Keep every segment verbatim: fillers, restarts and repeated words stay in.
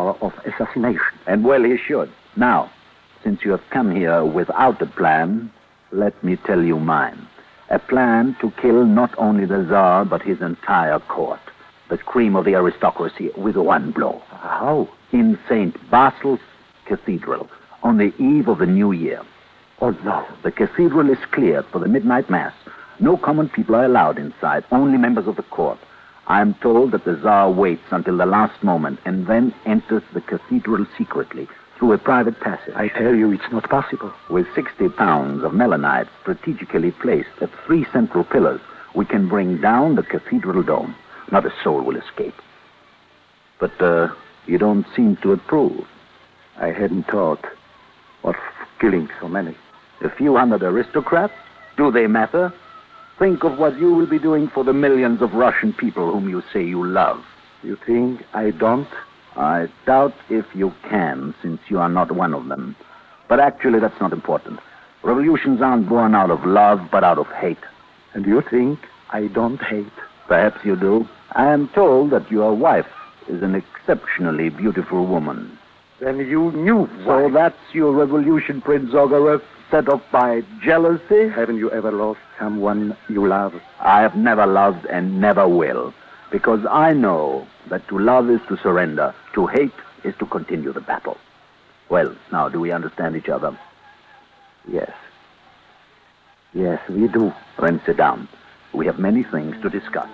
power of assassination. And well he should. Now, since you have come here without a plan, let me tell you mine. A plan to kill not only the Tsar, but his entire court. The cream of the aristocracy with one blow. How? In Saint Basil's Cathedral, on the eve of the new year. Oh, no. The cathedral is cleared for the midnight mass. No common people are allowed inside, only members of the court. I am told that the Tsar waits until the last moment and then enters the cathedral secretly through a private passage. I tell you, it's not possible. With sixty pounds of melanite strategically placed at three central pillars, we can bring down the cathedral dome. Not a soul will escape. But uh, you don't seem to approve. I hadn't thought of killing so many. A few hundred aristocrats? Do they matter? Think of what you will be doing for the millions of Russian people whom you say you love. You think I don't? I doubt if you can, since you are not one of them. But actually, that's not important. Revolutions aren't born out of love, but out of hate. And you think I don't hate? Perhaps you do. I am told that your wife is an exceptionally beautiful woman. Then you knew. So why. that's your revolution, Prince Ogarev, set off by jealousy? Haven't you ever lost someone you love? I have never loved and never will. Because I know that to love is to surrender, to hate is to continue the battle. Well, now, do we understand each other? Yes. Yes, we do. Then sit down. We have many things to discuss.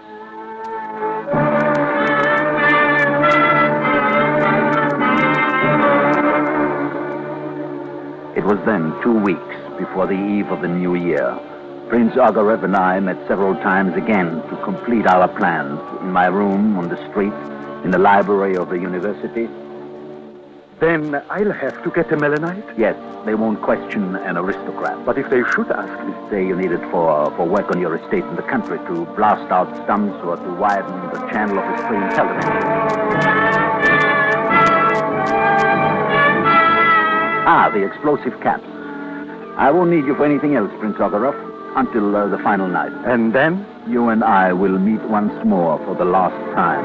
It was then two weeks before the eve of the new year. Prince Ogarev and I met several times again to complete our plans in my room, on the street, in the library of the university. Then I'll have to get a melanite? Yes, they won't question an aristocrat. But if they should ask me? Say you need it for, for work on your estate in the country, to blast out stumps or to widen the channel of the stream television. Ah, the explosive caps. I won't need you for anything else, Prince Ogarev, until uh, the final night. And then? You and I will meet once more for the last time.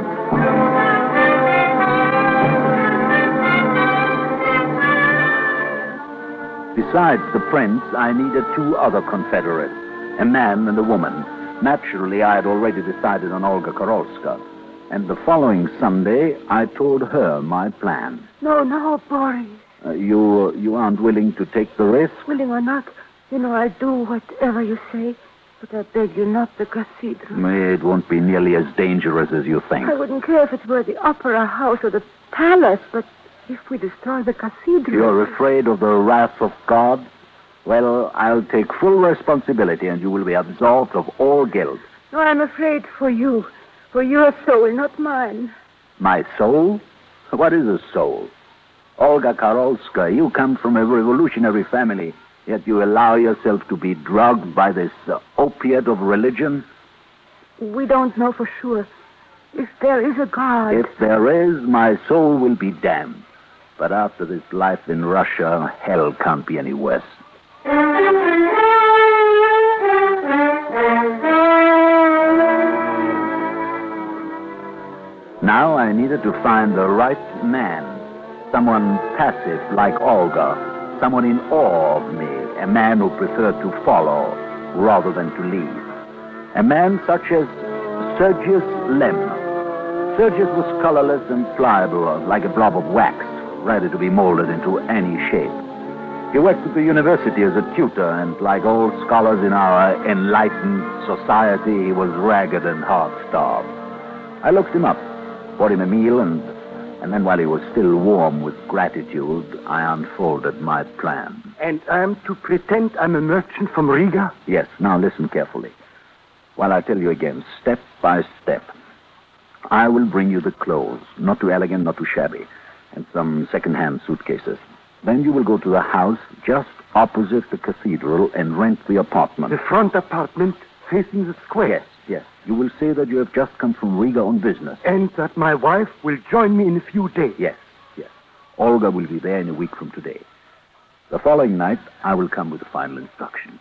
Besides the prince, I needed two other confederates, a man and a woman. Naturally, I had already decided on Olga Karolska. And the following Sunday, I told her my plan. No, no, Boris. Uh, you, you aren't willing to take the risk? Willing or not, you know I'll do whatever you say. But I beg you, not the cathedral. It won't be nearly as dangerous as you think. I wouldn't care if it were the opera house or the palace, but if we destroy the cathedral... You're afraid of the wrath of God? Well, I'll take full responsibility and you will be absolved of all guilt. No, I'm afraid for you. For your soul, not mine. My soul? What is a soul? Olga Karolska, you come from a revolutionary family, yet you allow yourself to be drugged by this uh, opiate of religion? We don't know for sure. If there is a God... If there is, my soul will be damned. But after this life in Russia, hell can't be any worse. Now I needed to find the right man. Someone passive like Olga. Someone in awe of me. A man who preferred to follow rather than to lead. A man such as Sergius Lem. Sergius was colorless and pliable, like a blob of wax, ready to be molded into any shape. He worked at the university as a tutor, and like all scholars in our enlightened society, he was ragged and half-starved. I looked him up, bought him a meal, and, and then while he was still warm with gratitude, I unfolded my plan. And I'm to pretend I'm a merchant from Riga? Yes, now listen carefully. While I tell you again, step by step. I will bring you the clothes, not too elegant, not too shabby, and some second-hand suitcases. Then you will go to the house just opposite the cathedral and rent the apartment. The front apartment facing the square? Yes, yes. You will say that you have just come from Riga on business. And that my wife will join me in a few days? Yes, yes. Olga will be there in a week from today. The following night, I will come with the final instructions.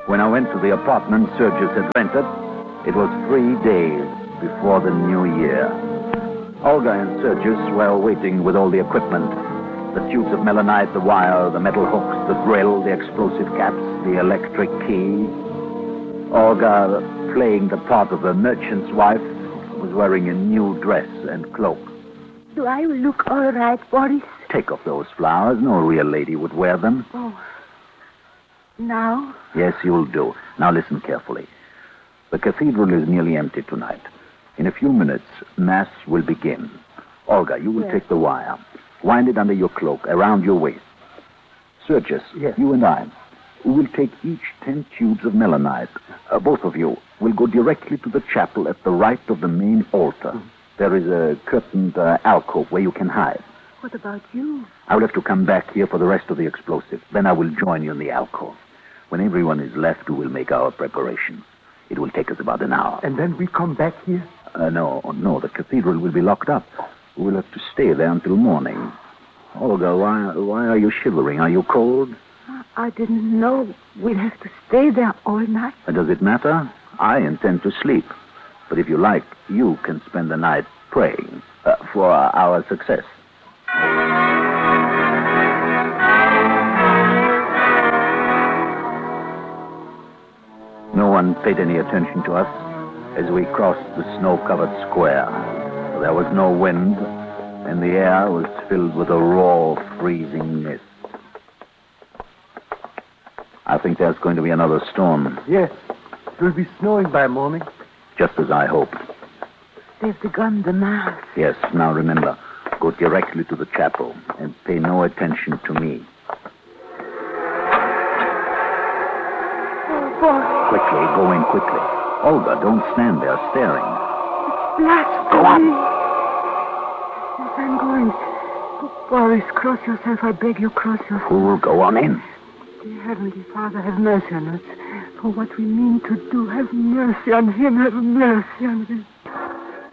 When I went to the apartment Sergius had rented, it was three days before the new year. Olga and Sergius were waiting with all the equipment. The tubes of melanite, the wire, the metal hooks, the drill, the explosive caps, the electric key. Olga, playing the part of a merchant's wife, was wearing a new dress and cloak. Do I look all right, Boris? Take off those flowers. No real lady would wear them. Oh. Now? Yes, you'll do. Now listen carefully. The cathedral is nearly empty tonight. In a few minutes, Mass will begin. Olga, you will Yes. take the wire. Wind it under your cloak, around your waist. Sergius, Yes. you and I, we will take each ten tubes of melanite. Uh, both of you will go directly to the chapel at the right of the main altar. Mm. There is a curtained uh, alcove where you can hide. What about you? I will have to come back here for the rest of the explosive. Then I will join you in the alcove. When everyone is left, we will make our preparations. It will take us about an hour. And then we come back here? Uh, no, no, the cathedral will be locked up. We will have to stay there until morning. Olga, why, why are you shivering? Are you cold? I didn't know we'd have to stay there all night. Uh, Does it matter? I intend to sleep. But if you like, you can spend the night praying uh, for our success. No one paid any attention to us as we crossed the snow-covered square. There was no wind, and the air was filled with a raw, freezing mist. I think there's going to be another storm, Yes. It will be snowing by morning. just as I hoped. They've begun the Mass. Yes, now remember, go directly to the chapel and pay no attention to me. Oh, boy. Quickly, go in quickly. Olga, don't stand there staring. Blasphemy. Go on. Yes, I'm going. Oh, Boris, cross yourself. I beg you, cross yourself. Fool, go on in. Dear Heavenly Father, have mercy on us. For what we mean to do, have mercy on him. Have mercy on him.